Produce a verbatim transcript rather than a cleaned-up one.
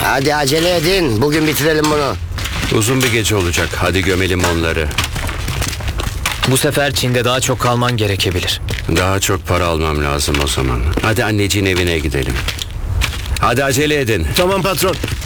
Hadi acele edin. Bugün bitirelim bunu. Uzun bir gece olacak. Hadi gömelim onları. Bu sefer Çin'de daha çok kalman gerekebilir. Daha çok para almam lazım o zaman. Hadi anneciğin evine gidelim. Hadi acele edin. Tamam patron.